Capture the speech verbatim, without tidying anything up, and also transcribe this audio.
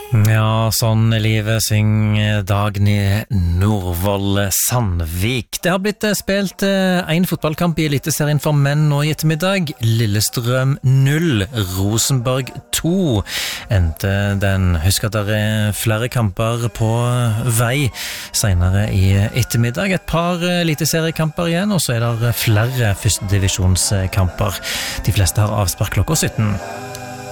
Ja, sånn er livet, synger Dagny Norvoll Sandvik. Det har blitt spilt en fotballkamp i Eliteserien for menn nå i ettermiddag. Lillestrøm null, Rosenborg to. Endte den. Husk at det er flere kamper på vei senere i ettermiddag. Et par eliteseriekamper igjen, og så er det flere førstedivisjonskamper. De fleste har avspark klokka sytten.